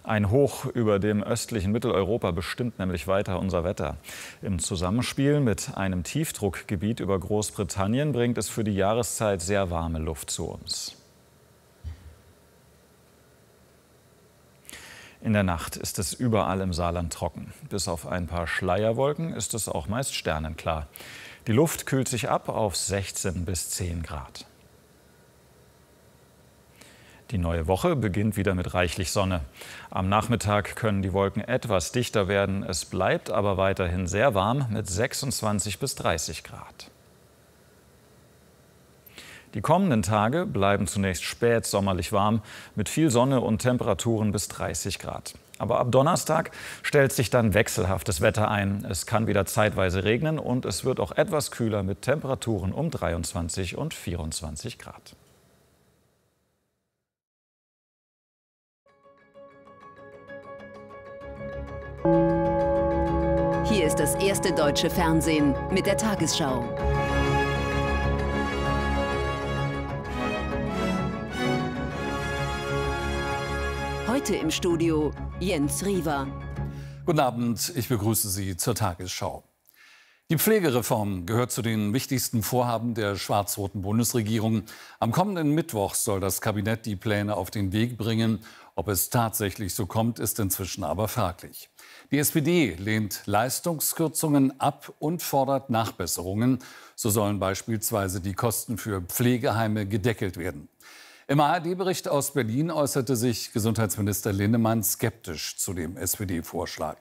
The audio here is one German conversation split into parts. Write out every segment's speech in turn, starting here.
Ein Hoch über dem östlichen Mitteleuropa bestimmt nämlich weiter unser Wetter. Im Zusammenspiel mit einem Tiefdruckgebiet über Großbritannien bringt es für die Jahreszeit sehr warme Luft zu uns. In der Nacht ist es überall im Saarland trocken. Bis auf ein paar Schleierwolken ist es auch meist sternenklar. Die Luft kühlt sich ab auf 16 bis 10 Grad. Die neue Woche beginnt wieder mit reichlich Sonne. Am Nachmittag können die Wolken etwas dichter werden. Es bleibt aber weiterhin sehr warm mit 26 bis 30 Grad. Die kommenden Tage bleiben zunächst spätsommerlich warm mit viel Sonne und Temperaturen bis 30 Grad. Aber ab Donnerstag stellt sich dann wechselhaftes Wetter ein. Es kann wieder zeitweise regnen und es wird auch etwas kühler mit Temperaturen um 23 und 24 Grad. Hier ist das erste deutsche Fernsehen mit der Tagesschau. Heute im Studio Jens Riewer. Guten Abend, ich begrüße Sie zur Tagesschau. Die Pflegereform gehört zu den wichtigsten Vorhaben der schwarz-roten Bundesregierung. Am kommenden Mittwoch soll das Kabinett die Pläne auf den Weg bringen. Ob es tatsächlich so kommt, ist inzwischen aber fraglich. Die SPD lehnt Leistungskürzungen ab und fordert Nachbesserungen. So sollen beispielsweise die Kosten für Pflegeheime gedeckelt werden. Im ARD-Bericht aus Berlin äußerte sich Gesundheitsminister Linnemann skeptisch zu dem SPD-Vorschlag.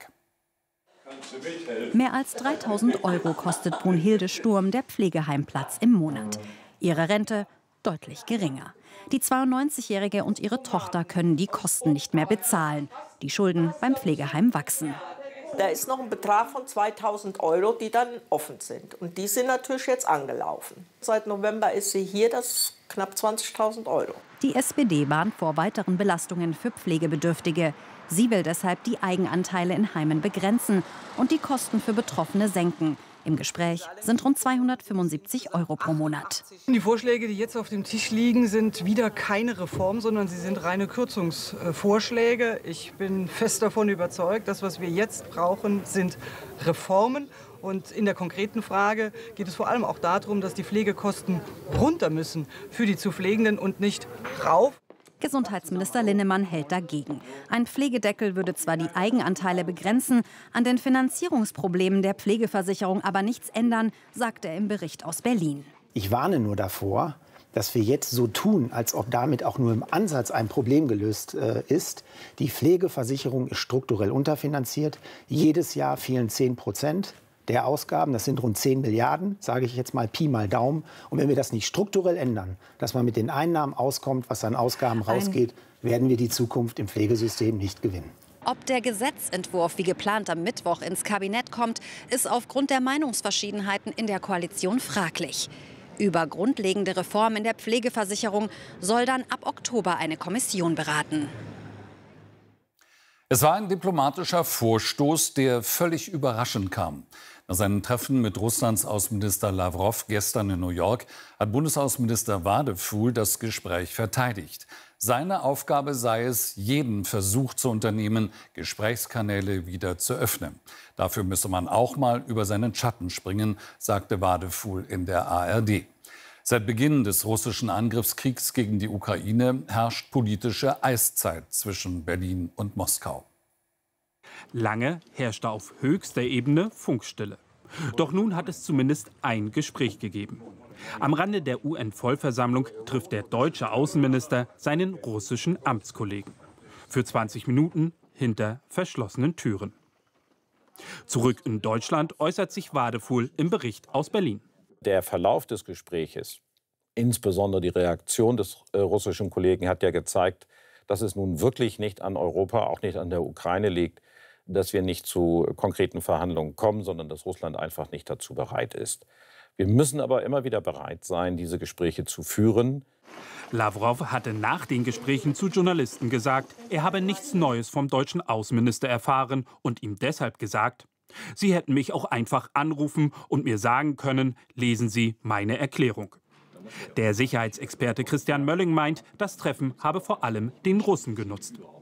Mehr als 3.000 € kostet Brunhilde Sturm der Pflegeheimplatz im Monat. Ihre Rente deutlich geringer. Die 92-Jährige und ihre Tochter können die Kosten nicht mehr bezahlen. Die Schulden beim Pflegeheim wachsen. Da ist noch ein Betrag von 2.000 €, die dann offen sind. Und die sind natürlich jetzt angelaufen. Seit November ist sie hier, das ist knapp 20.000 €. Die SPD warnt vor weiteren Belastungen für Pflegebedürftige. Sie will deshalb die Eigenanteile in Heimen begrenzen und die Kosten für Betroffene senken. Im Gespräch sind rund 275 € pro Monat. Die Vorschläge, die jetzt auf dem Tisch liegen, sind wieder keine Reform, sondern sie sind reine Kürzungsvorschläge. Ich bin fest davon überzeugt, dass was wir jetzt brauchen, sind Reformen. Und in der konkreten Frage geht es vor allem auch darum, dass die Pflegekosten runter müssen für die zu Pflegenden und nicht rauf. Gesundheitsminister Linnemann hält dagegen. Ein Pflegedeckel würde zwar die Eigenanteile begrenzen, an den Finanzierungsproblemen der Pflegeversicherung aber nichts ändern, sagt er im Bericht aus Berlin. Ich warne nur davor, dass wir jetzt so tun, als ob damit auch nur im Ansatz ein Problem gelöst ist. Die Pflegeversicherung ist strukturell unterfinanziert. Jedes Jahr fehlen 10% der Ausgaben, das sind rund 10 Milliarden, sage ich jetzt mal Pi mal Daumen. Und wenn wir das nicht strukturell ändern, dass man mit den Einnahmen auskommt, was an Ausgaben rausgeht, werden wir die Zukunft im Pflegesystem nicht gewinnen. Ob der Gesetzentwurf wie geplant am Mittwoch ins Kabinett kommt, ist aufgrund der Meinungsverschiedenheiten in der Koalition fraglich. Über grundlegende Reformen in der Pflegeversicherung soll dann ab Oktober eine Kommission beraten. Es war ein diplomatischer Vorstoß, der völlig überraschend kam. Nach seinem Treffen mit Russlands Außenminister Lawrow gestern in New York hat Bundesaußenminister Wadefuhl das Gespräch verteidigt. Seine Aufgabe sei es, jeden Versuch zu unternehmen, Gesprächskanäle wieder zu öffnen. Dafür müsse man auch mal über seinen Schatten springen, sagte Wadefuhl in der ARD. Seit Beginn des russischen Angriffskriegs gegen die Ukraine herrscht politische Eiszeit zwischen Berlin und Moskau. Lange herrschte auf höchster Ebene Funkstille. Doch nun hat es zumindest ein Gespräch gegeben. Am Rande der UN-Vollversammlung trifft der deutsche Außenminister seinen russischen Amtskollegen. Für 20 Minuten hinter verschlossenen Türen. Zurück in Deutschland äußert sich Wadefuhl im Bericht aus Berlin. Der Verlauf des Gespräches, insbesondere die Reaktion des russischen Kollegen, hat ja gezeigt, dass es nun wirklich nicht an Europa, auch nicht an der Ukraine liegt, dass wir nicht zu konkreten Verhandlungen kommen, sondern dass Russland einfach nicht dazu bereit ist. Wir müssen aber immer wieder bereit sein, diese Gespräche zu führen. Lawrow hatte nach den Gesprächen zu Journalisten gesagt, er habe nichts Neues vom deutschen Außenminister erfahren und ihm deshalb gesagt, Sie hätten mich auch einfach anrufen und mir sagen können, lesen Sie meine Erklärung. Der Sicherheitsexperte Christian Mölling meint, das Treffen habe vor allem den Russen genutzt.